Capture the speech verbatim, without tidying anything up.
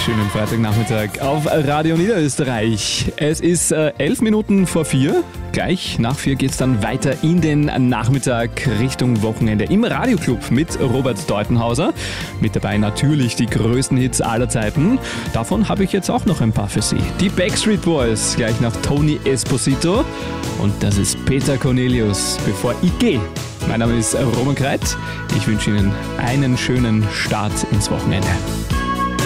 Schönen Freitagnachmittag auf Radio Niederösterreich. Es ist äh, elf Minuten vor vier. Gleich nach vier geht es dann weiter in den Nachmittag Richtung Wochenende im Radioclub mit Robert Deutenhauser. Mit dabei natürlich die größten Hits aller Zeiten. Davon habe ich jetzt auch noch ein paar für Sie. Die Backstreet Boys, gleich nach Tony Esposito. Und das ist Peter Cornelius, bevor ich gehe. Mein Name ist Roman Kreit. Ich wünsche Ihnen einen schönen Start ins Wochenende.